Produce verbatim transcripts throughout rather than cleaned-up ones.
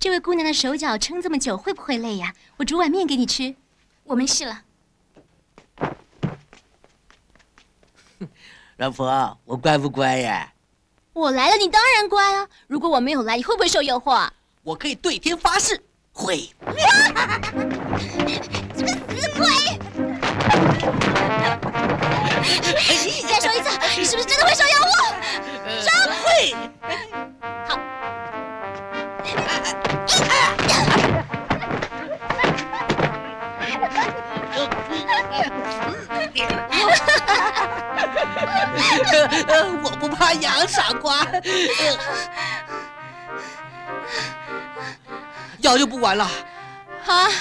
这位姑娘的手脚撑这么久，会不会累呀？我煮碗面给你吃。我没事了。 老婆，我乖不乖呀？ 我来了，你当然乖啊。如果我没有来，你会不会受诱惑？ 我可以对天发誓，会。 这个死鬼！再说一次，你是不是真的会受诱惑？说会。 好。 我不怕痒，傻瓜。要就不玩了。 好啊。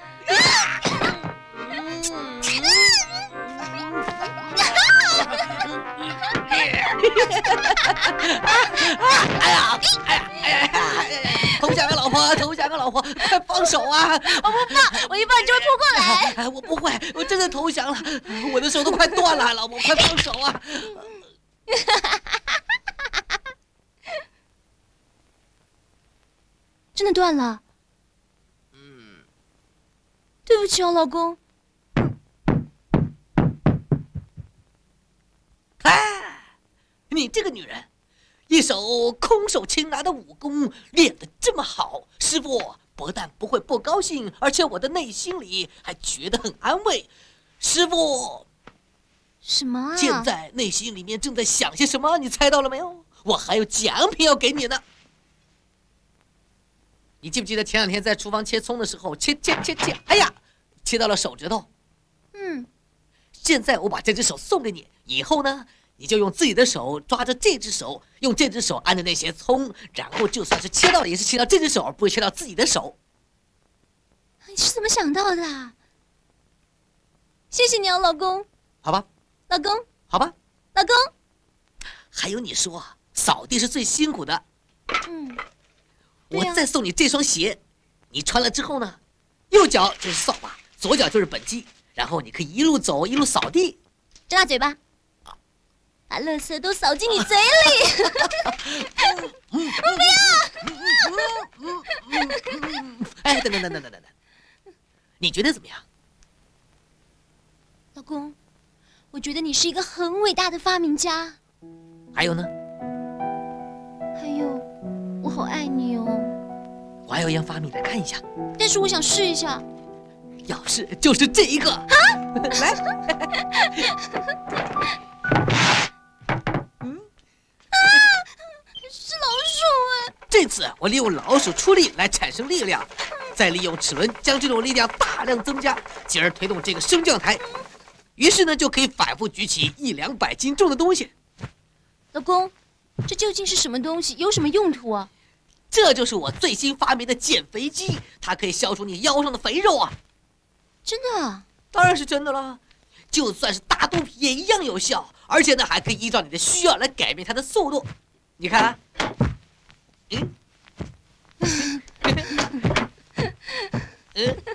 哎呀，哎呀，哎呀，投降啊，老婆，投降啊，老婆，快放手啊！ 我不怕，我一抱你就会扑过来。 哎，我不会，我真的投降了，我的手都快断了，老婆，快放手啊！ 真的断了。嗯，对不起哦，老公。 哎，你这个女人，一手空手擒拿的武功练得这么好，师傅不但不会不高兴，而且我的内心里还觉得很安慰。师傅， 什么啊？ 现在内心里面正在想些什么？你猜到了没有？我还有奖品要给你呢。你记不记得前两天在厨房切葱的时候，切切切切，哎呀，切到了手指头。 嗯。 现在我把这只手送给你，以后呢，你就用自己的手抓着这只手，用这只手按着那些葱，然后就算是切到了，也是切到这只手，而不会切到自己的手。 你是怎么想到的啊？谢谢你哦，老公。 好吧。 老公。 好吧。 老公。 还有你说，扫地是最辛苦的。 嗯。 我再送你这双鞋，你穿了之后呢，右脚就是扫把，左脚就是本机，然后你可以一路走一路扫地。 张大嘴巴，把垃圾都扫进你嘴里。不要！哎，等等等等等等等，你觉得怎么样？ 老公，我觉得你是一个很伟大的发明家。 还有呢？ 还有，我好爱你哦。 我还有一样发明，来看一下。 但是我想试一下。 要是就是这一个啊！来， 嗯，啊，是老鼠哎！ 这次我利用老鼠出力来产生力量，再利用齿轮将这种力量大量增加，进而推动这个升降台。于是呢，就可以反复举起一两百斤重的东西。 老公，这究竟是什么东西？有什么用途啊？ 这就是我最新发明的减肥机，它可以消除你腰上的肥肉啊！ 真的啊？ 当然是真的了，就算是大肚皮也一样有效，而且呢，还可以依照你的需要来改变它的速度。你看啊，嗯，嗯，